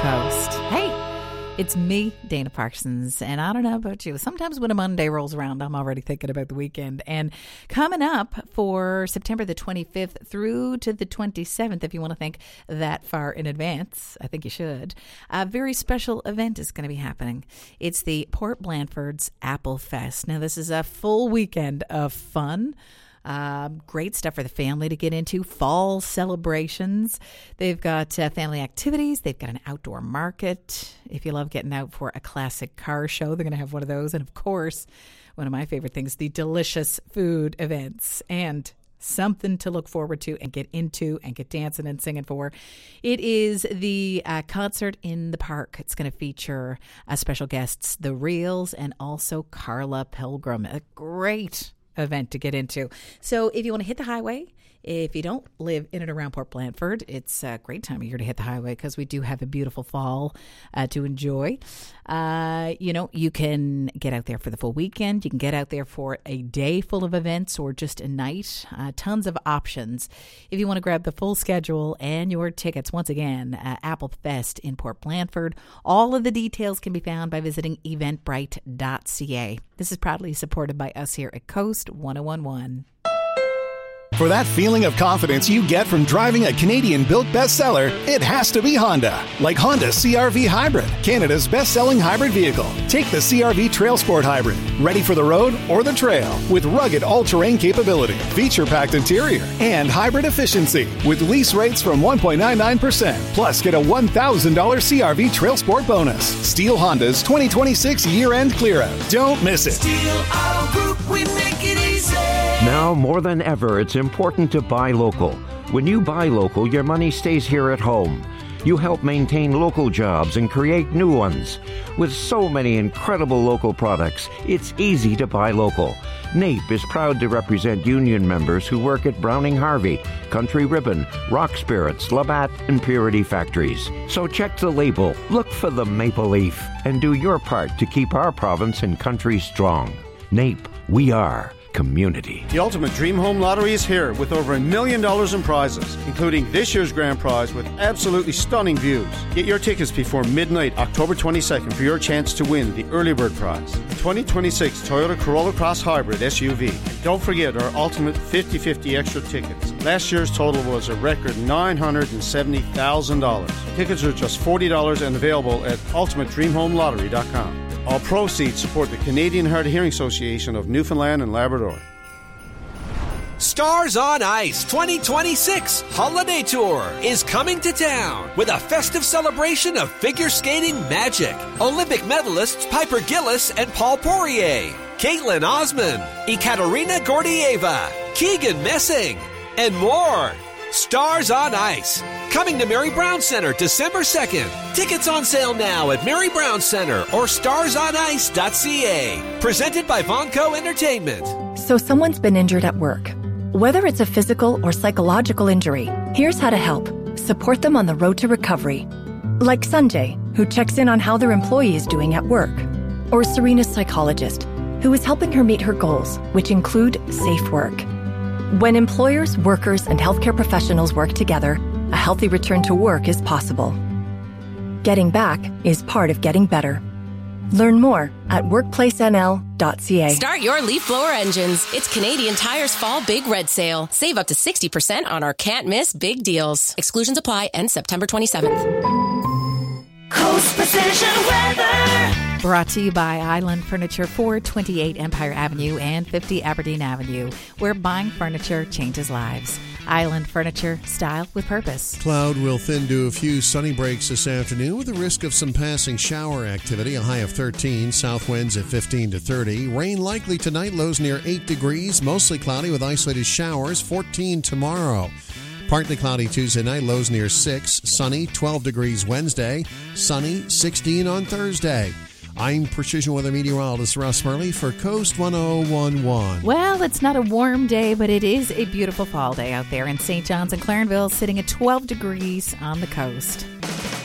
Coast. Hey, it's me, Dana Parsons, and I don't know about you. Sometimes when a Monday rolls around, I'm already thinking about the weekend. And coming up for September the 25th through to the 27th, if you want to think that far in advance, I think you should, a very special event is going to be happening. It's the Port Blandford's Apple Fest. Now, this is a full weekend of fun. Great stuff for the family to get into. Fall celebrations. They've got family activities. They've got an outdoor market. If you love getting out for a classic car show, they're going to have one of those. And of course, one of my favorite things, the delicious food events and something to look forward to and get into and get dancing and singing for. It is the concert in the park. It's going to feature special guests, The Reels, and also Carla Pilgrim. A great event to get into. So if you want to hit the highway, if you don't live in and around Port Blandford, it's a great time of year to hit the highway because we do have a beautiful fall to enjoy. You can get out there for the full weekend. You can get out there for a day full of events or just a night. Tons of options. If you want to grab the full schedule and your tickets, once again, Apple Fest in Port Blandford. All of the details can be found by visiting eventbrite.ca. This is proudly supported by us here at Coast 1011. For that feeling of confidence you get from driving a Canadian-built bestseller, it has to be Honda. Like Honda CR-V Hybrid, Canada's best-selling hybrid vehicle. Take the CR-V Trail Sport Hybrid, ready for the road or the trail, with rugged all-terrain capability, feature-packed interior, and hybrid efficiency, with lease rates from 1.99%. Plus, get a $1,000 CR-V Trail Sport bonus. Steele Honda's 2026 year-end clear-out. Don't miss it. Steele Auto Group, we make it easy. Now more than ever, it's important to buy local. When you buy local, your money stays here at home. You help maintain local jobs and create new ones. With so many incredible local products, it's easy to buy local. NAPE is proud to represent union members who work at Browning Harvey, Country Ribbon, Rock Spirits, Labatt, and Purity Factories. So check the label, look for the maple leaf, and do your part to keep our province and country strong. NAPE, we are community. The Ultimate Dream Home Lottery is here with over $1 million in prizes, including this year's grand prize with absolutely stunning views. Get your tickets before midnight, October 22nd for your chance to win the early bird prize, the 2026 Toyota Corolla Cross Hybrid SUV. And don't forget our Ultimate 50/50 extra tickets. Last year's total was a record $970,000. Tickets are just $40 and available at ultimatedreamhomelottery.com. All proceeds support the Canadian Hard of Hearing Association of Newfoundland and Labrador. Stars on Ice 2026 Holiday Tour is coming to town with a festive celebration of figure skating magic. Olympic medalists Piper Gillis and Paul Poirier, Caitlin Osman, Ekaterina Gordieva, Keegan Messing, and more. Stars on Ice, coming to Mary Brown Center December 2nd. Tickets on sale now at Mary Brown Center or starsonice.ca. Presented by Vonco Entertainment. So someone's been injured at work. Whether it's a physical or psychological injury, here's how to help. Support them on the road to recovery. Like Sanjay, who checks in on how their employee is doing at work. Or Serena's psychologist, who is helping her meet her goals, which include safe work. When employers, workers, and healthcare professionals work together, a healthy return to work is possible. Getting back is part of getting better. Learn more at workplacenl.ca. Start your leaf blower engines. It's Canadian Tire's Fall Big Red Sale. Save up to 60% on our can't miss big deals. Exclusions apply end September 27th. Coast Precision Weather. Brought to you by Island Furniture, 428 Empire Avenue and 50 Aberdeen Avenue, where buying furniture changes lives. Island Furniture, style with purpose. Cloud will thin to a few sunny breaks this afternoon with a risk of some passing shower activity, a high of 13, south winds at 15 to 30. Rain likely tonight, lows near 8 degrees, mostly cloudy with isolated showers, 14 tomorrow. Partly cloudy Tuesday night, lows near 6, sunny, 12 degrees Wednesday, sunny, 16 on Thursday. I'm Precision Weather Meteorologist Russ Murley for Coast 1011. Well, it's not a warm day, but it is a beautiful fall day out there in St. John's and Clarenville, sitting at 12 degrees on the coast.